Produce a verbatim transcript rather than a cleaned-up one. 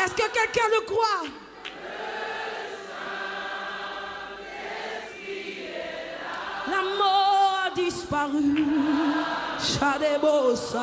Est-ce que quelqu'un le croit? La mort a disparu. Chadebosa.